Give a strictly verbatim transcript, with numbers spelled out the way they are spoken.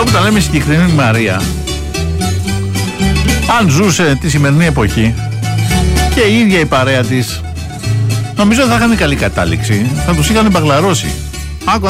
Εδώ που τα λέμε συγκεκριμένη Μαρία, αν ζούσε τη σημερινή εποχή και η ίδια η παρέα της, νομίζω θα είχαν καλή κατάληξη. Θα τους είχαν μπαγλαρώσει. Άκου,